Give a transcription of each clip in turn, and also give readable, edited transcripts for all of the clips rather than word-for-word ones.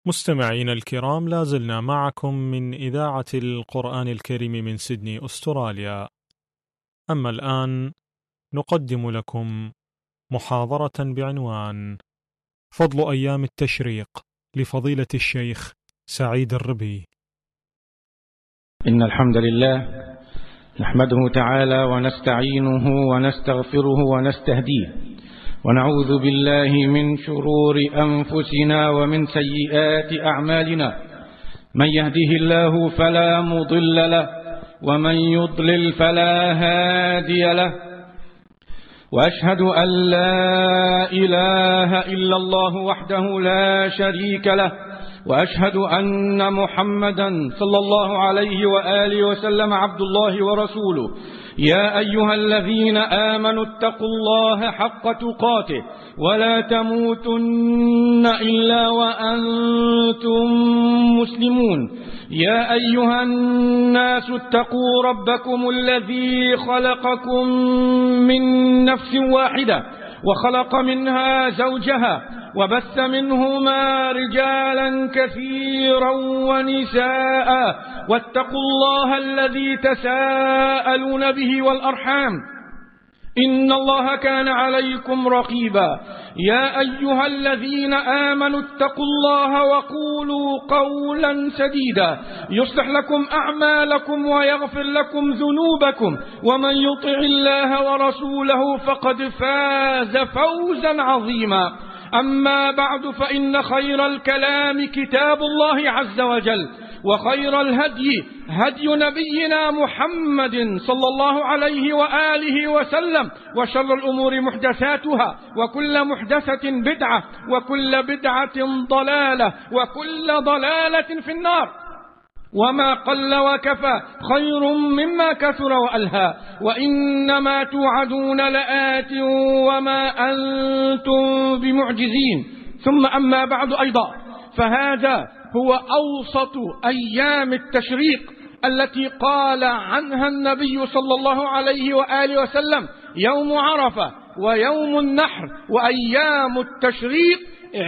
مستمعين الكرام، لا زلنا معكم من إذاعة القرآن الكريم من سيدني أستراليا. أما الآن نقدم لكم محاضرة بعنوان فضل أيام التشريق لفضيلة الشيخ سعيد الربي. إن الحمد لله نحمده تعالى ونستعينه ونستغفره ونستهديه، ونعوذ بالله من شرور أنفسنا ومن سيئات أعمالنا. من يهده الله فلا مضل له، ومن يضلل فلا هادي له. وأشهد أن لا إله إلا الله وحده لا شريك له، وأشهد أن محمدا صلى الله عليه وآله وسلم عبد الله ورسوله. يا أيها الذين آمنوا اتقوا الله حق تقاته ولا تموتن إلا وأنتم مسلمون. يا أيها الناس اتقوا ربكم الذي خلقكم من نفس واحدة وخلق منها زوجها وبث منهما رجالا كثيرا ونساء، واتقوا الله الذي تساءلون به والأرحام إن الله كان عليكم رقيبا. يا أيها الذين آمنوا اتقوا الله وقولوا قولا سديدا يصلح لكم أعمالكم ويغفر لكم ذنوبكم، ومن يطع الله ورسوله فقد فاز فوزا عظيما. أما بعد، فإن خير الكلام كتاب الله عز وجل، وخير الهدي هدي نبينا محمد صلى الله عليه وآله وسلم، وشر الأمور محدثاتها، وكل محدثة بدعة، وكل بدعة ضلالة، وكل ضلالة في النار. وما قل وكفى خير مما كثر وألهى، وإنما توعدون لآت وما أنتم بمعجزين. ثم أما بعد أيضا، فهذا هو أوسط أيام التشريق التي قال عنها النبي صلى الله عليه وآله وسلم: يوم عرفة ويوم النحر وأيام التشريق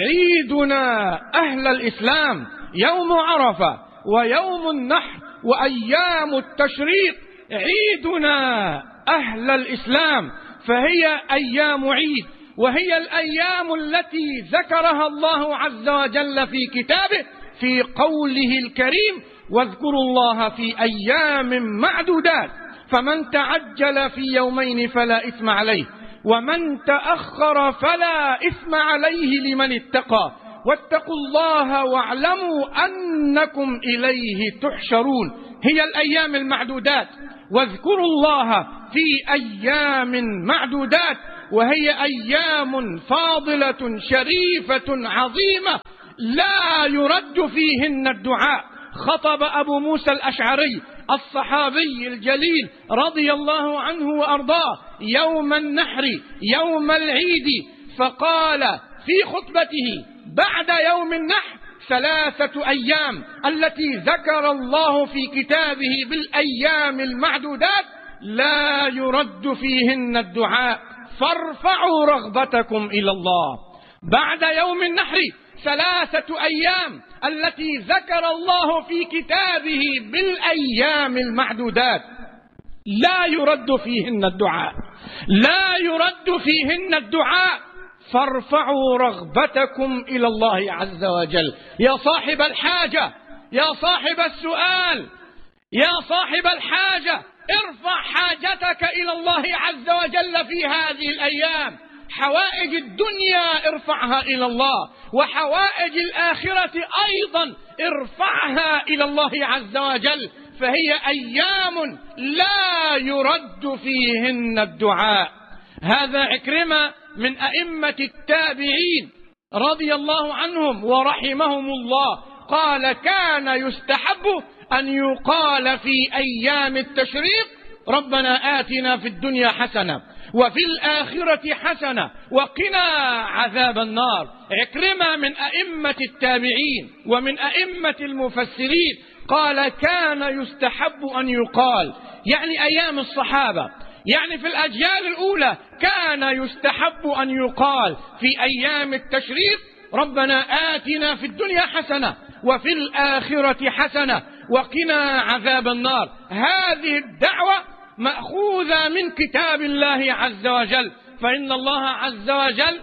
عيدنا أهل الإسلام. يوم عرفة ويوم النحر وأيام التشريق عيدنا أهل الإسلام، فهي أيام عيد، وهي الأيام التي ذكرها الله عز وجل في كتابه في قوله الكريم: واذكروا الله في أيام معدودات، فمن تعجل في يومين فلا إثم عليه، ومن تأخر فلا إثم عليه لمن اتقى، واتقوا الله واعلموا أنكم إليه تحشرون. هي الأيام المعدودات، واذكروا الله في أيام معدودات، وهي أيام فاضلة شريفة عظيمة لا يرد فيهن الدعاء. خطب أبو موسى الأشعري الصحابي الجليل رضي الله عنه وأرضاه يوم النحر يوم العيد، فقال في خطبته بعد يوم النحر: 3 أيام التي ذكر الله في كتابه بالأيام المعدودات لا يرد فيهن الدعاء، فارفعوا رغبتكم إلى الله. بعد يوم النحر 3 أيام التي ذكر الله في كتابه بالأيام المعدودات لا يرد فيهن الدعاء، لا يرد فيهن الدعاء، فارفعوا رغبتكم إلى الله عز وجل. يا صاحب الحاجة، يا صاحب السؤال، يا صاحب الحاجة، ارفع حاجتك إلى الله عز وجل في هذه الأيام. حوائج الدنيا ارفعها إلى الله، وحوائج الآخرة أيضا ارفعها إلى الله عز وجل، فهي أيام لا يرد فيهن الدعاء. هذا عكرمة من أئمة التابعين رضي الله عنهم ورحمهم الله قال: كان يستحب أن يقال في أيام التشريق: ربنا آتنا في الدنيا حسنة وفي الآخرة حسنة وقنا عذاب النار. عكرمة من أئمة التابعين ومن أئمة المفسرين قال: كان يستحب أن يقال، يعني أيام الصحابة، يعني في الأجيال الأولى كان يستحب أن يقال في أيام التشريق: ربنا آتنا في الدنيا حسنة وفي الآخرة حسنة وقنا عذاب النار. هذه الدعوة مأخوذة من كتاب الله عز وجل، فإن الله عز وجل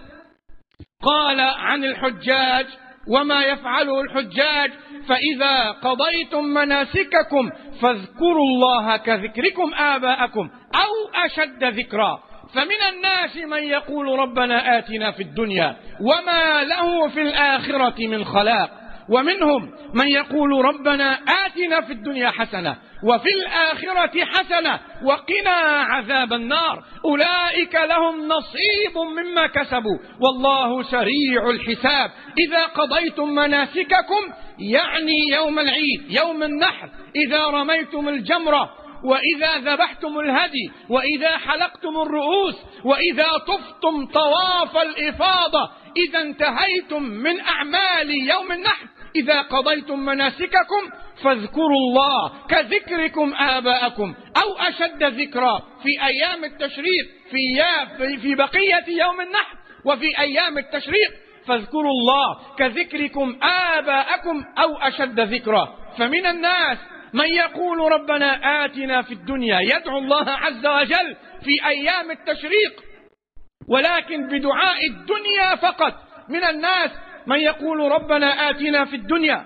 قال عن الحجاج وما يفعله الحجاج: فإذا قضيتم مناسككم فاذكروا الله كذكركم آباءكم أو أشد ذكرا. فمن الناس من يقول ربنا آتنا في الدنيا وما له في الآخرة من خلاق، ومنهم من يقول ربنا آتنا في الدنيا حسنة وفي الآخرة حسنة وقنا عذاب النار. أولئك لهم نصيب مما كسبوا والله سريع الحساب. إذا قضيتم مناسككم يعني يوم العيد، يوم النحر، إذا رميتم الجمرة، وإذا ذبحتم الهدي، وإذا حلقتم الرؤوس، وإذا طفتم طواف الإفاضة، إذا انتهيتم من أعمال يوم النحر، إذا قضيتم مناسككم فاذكروا الله كذكركم آباءكم أو أشد ذكرا. في أيام التشريق، في بقية يوم النحر وفي أيام التشريق فاذكروا الله كذكركم آباءكم أو أشد ذكرا. فمن الناس من يقول ربنا آتنا في الدنيا، يدعو الله عز وجل في أيام التشريق ولكن بدعاء الدنيا فقط. من الناس من يقول ربنا آتنا في الدنيا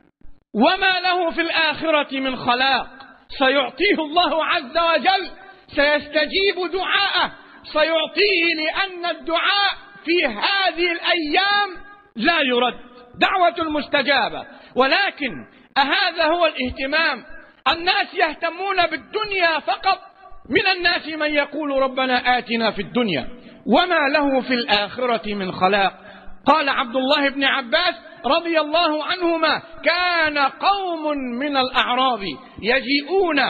وما له في الآخرة من خلاق. سيعطيه الله عز وجل، سيستجيب دعاءه، سيعطيه، لأن الدعاء في هذه الأيام لا يرد، دعوة المستجابة. ولكن أهذا هو الاهتمام؟ الناس يهتمون بالدنيا فقط. من الناس من يقول ربنا آتنا في الدنيا وما له في الآخرة من خلاق. قال عبد الله بن عباس رضي الله عنهما: كان قوم من الأعراب يجيئون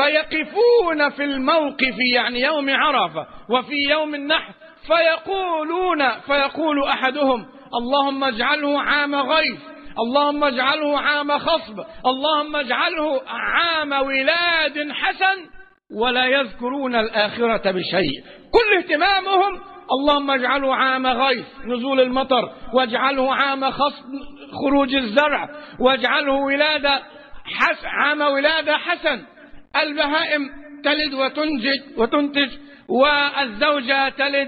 فيقفون في الموقف، يعني يوم عرفة وفي يوم النحر، فيقول أحدهم: اللهم اجعله عام غيث، اللهم اجعله عام خصب، اللهم اجعله عام ولاد حسن، ولا يذكرون الآخرة بشيء. كل اهتمامهم اللهم اجعله عام غيث، نزول المطر، واجعله عام خصب، خروج الزرع، واجعله عام ولادة حسن. البهائم تلد وتنتج، والزوجة تلد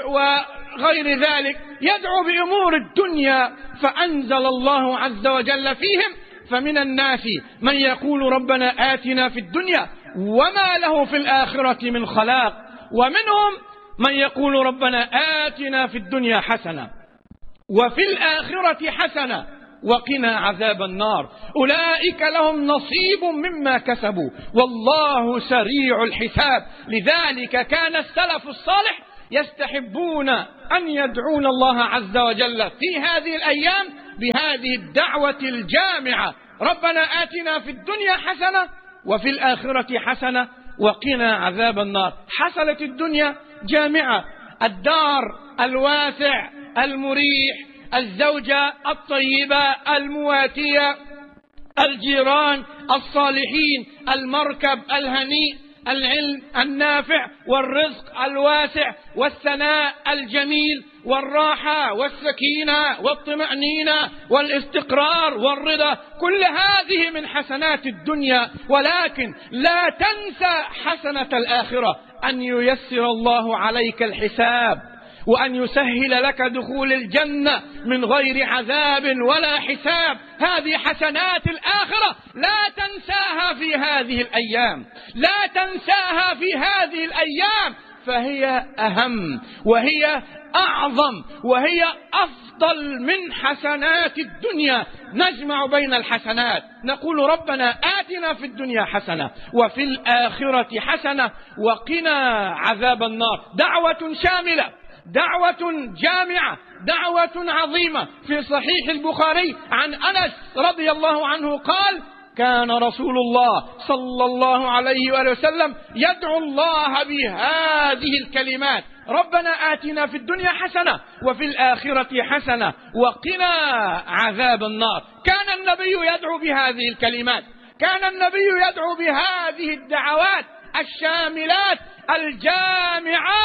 وغير ذلك، يدعو بأمور الدنيا، فأنزل الله عز وجل فيهم: فمن الناس من يقول ربنا آتنا في الدنيا وما له في الآخرة من خلاق، ومنهم من يقول ربنا آتنا في الدنيا حسنة وفي الآخرة حسنة وقنا عذاب النار. أولئك لهم نصيب مما كسبوا والله سريع الحساب. لذلك كان السلف الصالح يستحبون أن يدعون الله عز وجل في هذه الأيام بهذه الدعوة الجامعة: ربنا آتنا في الدنيا حسنة وفي الآخرة حسنة وقنا عذاب النار. حصلت الدنيا جامعة: الدار الواسع المريح، الزوجة الطيبة المواتية، الجيران الصالحين، المركب الهنيء، العلم النافع، والرزق الواسع، والثناء الجميل، والراحة والسكينة والطمأنينة والاستقرار والرضا. كل هذه من حسنات الدنيا، ولكن لا تنسى حسنة الآخرة: أن ييسر الله عليك الحساب، وأن يسهل لك دخول الجنة من غير عذاب ولا حساب. هذه حسنات الآخرة لا تنساها في هذه الأيام، لا تنساها في هذه الأيام، فهي أهم وهي أعظم وهي أفضل من حسنات الدنيا. نجمع بين الحسنات، نقول ربنا آتنا في الدنيا حسنة وفي الآخرة حسنة وقنا عذاب النار. دعوة شاملة، دعوة جامعة، دعوة عظيمة. في صحيح البخاري عن أنس رضي الله عنه قال: كان رسول الله صلى الله عليه وآله وسلم يدعو الله بهذه الكلمات: ربنا آتنا في الدنيا حسنة وفي الآخرة حسنة وقنا عذاب النار. كان النبي يدعو بهذه الكلمات، كان النبي يدعو بهذه الدعوات الشاملات الجامعات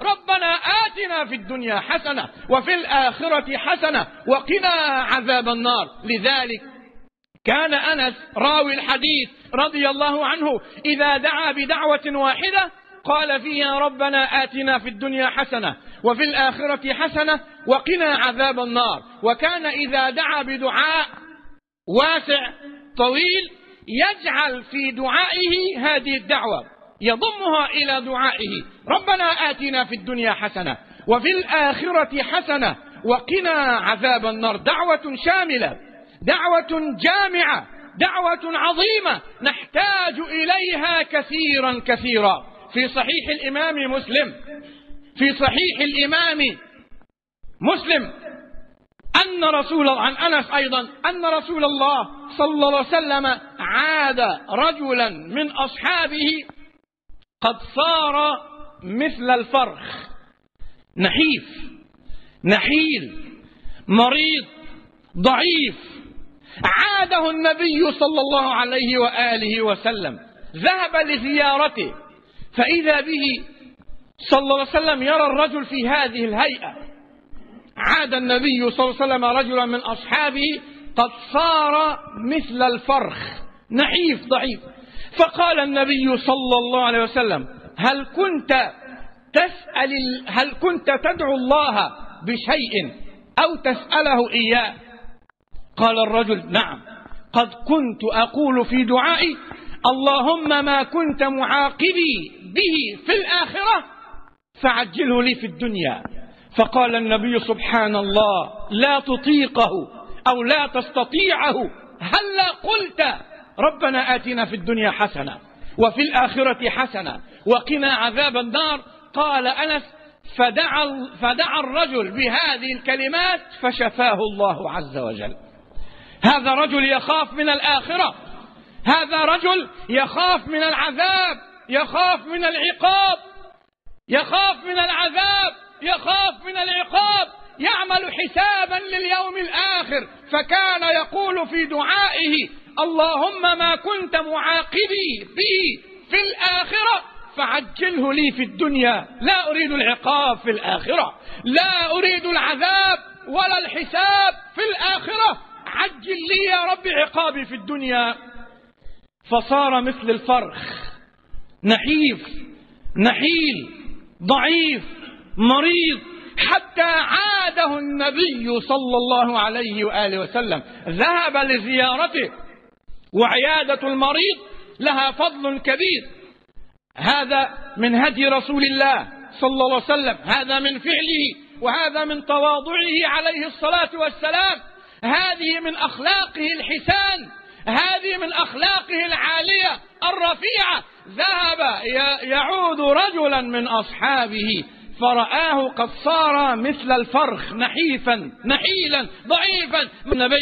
ربنا آتنا في الدنيا حسنة وفي الآخرة حسنة وقنا عذاب النار. لذلك كان أنس راوي الحديث رضي الله عنه إذا دعا بدعوة واحدة قال فيها ربنا آتنا في الدنيا حسنة وفي الآخرة حسنة وقنا عذاب النار. وكان إذا دعا بدعاء واسع طويل يجعل في دعائه هذه الدعوة، يضمها إلى دعائه ربنا آتنا في الدنيا حسنة وفي الآخرة حسنة وقنا عذاب النار. دعوة شاملة، دعوة جامعة، دعوة عظيمة نحتاج إليها كثيرا كثيرا. في صحيح الإمام مسلم، في صحيح الإمام مسلم عن أنس أيضا أن رسول الله صلى الله عليه وسلم عاد رجلا من أصحابه قد صار مثل الفرخ، نحيف نحيل مريض ضعيف. عاده النبي صلى الله عليه وآله وسلم، ذهب لزيارته فإذا به صلى الله عليه وسلم يرى الرجل في هذه الهيئة. عاد النبي صلى الله عليه وسلم رجلا من أصحابه قد صار مثل الفرخ، نحيف ضعيف. فقال النبي صلى الله عليه وسلم هل كنت تدعو الله بشيء أو تسأله إياه؟ قال الرجل نعم، قد كنت أقول في دعائي اللهم ما كنت معاقبي به في الآخرة فعجله لي في الدنيا. فقال النبي سبحان الله لا تطيقه أو لا تستطيعه، هلا قلت ربنا آتنا في الدنيا حسنة وفي الآخرة حسنة وقنا عذاب النار. قال أنس فدعا الرجل بهذه الكلمات فشفاه الله عز وجل. هذا رجل يخاف من الآخرة، هذا رجل يخاف من العذاب، يخاف من العقاب، يخاف من العذاب، يخاف من العقاب، يعمل حسابا لليوم الآخر. فكان يقول في دعائه اللهم ما كنت معاقبي به في الآخرة فعجله لي في الدنيا، لا أريد العقاب في الآخرة، لا أريد العذاب ولا الحساب في الآخرة، عجل لي يا رب عقابي في الدنيا. فصار مثل الفرخ، نحيف نحيل ضعيف مريض، حتى عاده النبي صلى الله عليه وآله وسلم. ذهب لزيارته، وعيادة المريض لها فضل كبير. هذا من هدي رسول الله صلى الله عليه وسلم، هذا من فعله، وهذا من تواضعه عليه الصلاة والسلام. هذه من أخلاقه الحسان، هذه من أخلاقه العالية الرفيعة. ذهب يعود رجلا من أصحابه فرآه قد صار مثل الفرخ، نحيفا نحيلا ضعيفا. النبي